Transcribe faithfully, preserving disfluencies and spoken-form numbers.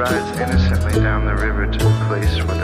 rides innocently down the river to the place where